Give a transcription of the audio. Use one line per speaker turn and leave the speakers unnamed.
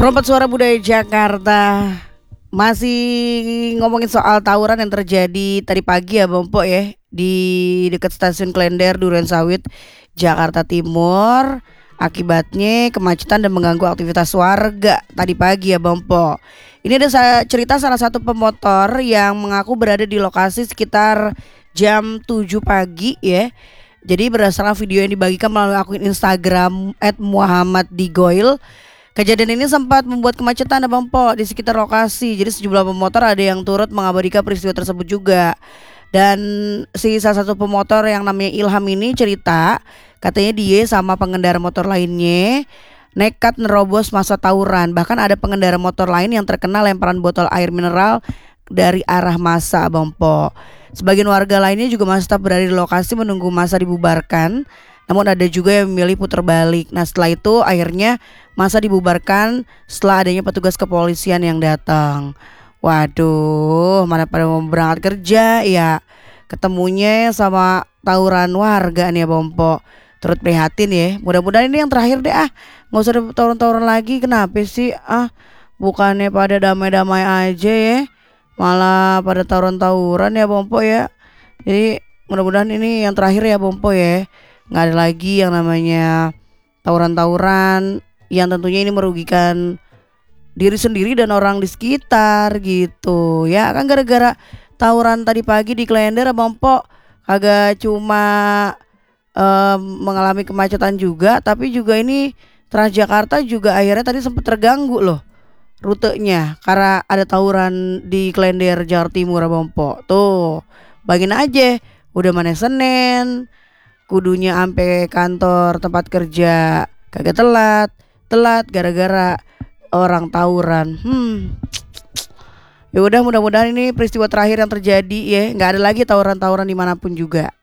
Perompak Suara Budaya Jakarta masih ngomongin soal tawuran yang terjadi tadi pagi ya Bang Po ya di dekat stasiun Klender Durensawit Jakarta Timur. Akibatnya kemacetan dan mengganggu aktivitas warga tadi pagi ya Bang Po. Ini ada cerita salah satu pemotor yang mengaku berada di lokasi sekitar jam 7 pagi ya. Jadi berdasarkan video yang dibagikan melalui akun Instagram @muhammaddigoil, kejadian ini sempat membuat kemacetan Abang Po di sekitar lokasi. Jadi sejumlah pemotor ada yang turut mengabadikan peristiwa tersebut juga. Dan si salah satu pemotor yang namanya Ilham ini cerita, katanya dia sama pengendara motor lainnya nekat nerobos masa tawuran. Bahkan ada pengendara motor lain yang terkena lemparan botol air mineral dari arah massa Abang Po. Sebagian warga lainnya juga masih tetap berada di lokasi menunggu massa dibubarkan. Namun ada juga yang memilih putar balik. Nah setelah itu akhirnya massa dibubarkan setelah adanya petugas kepolisian yang datang. Waduh, mana pada mau berangkat kerja ya, ketemunya sama tawuran warga nih ya Bompo. Turut prihatin ya. Mudah-mudahan ini yang terakhir deh nggak usah ada tawuran-tawuran lagi. Kenapa sih bukannya pada damai-damai aja ya, malah pada tawuran-tawuran ya Bompo ya. Jadi mudah-mudahan ini yang terakhir ya Bompo ya. Nggak ada lagi yang namanya tawuran-tawuran yang tentunya ini merugikan diri sendiri dan orang di sekitar gitu ya. Kan gara-gara tawuran tadi pagi di Klender Bang Po kagak cuma mengalami kemacetan juga, tapi juga ini Transjakarta juga akhirnya tadi sempat terganggu loh rutenya karena ada tawuran di Klender Jawa Timur Bang Po. Tuh bayangin aja, udah mana Senin kudunya ampe kantor tempat kerja kagak telat gara-gara orang tawuran. Ya udah, mudah-mudahan ini peristiwa terakhir yang terjadi ya, nggak ada lagi tawuran-tawuran dimanapun juga.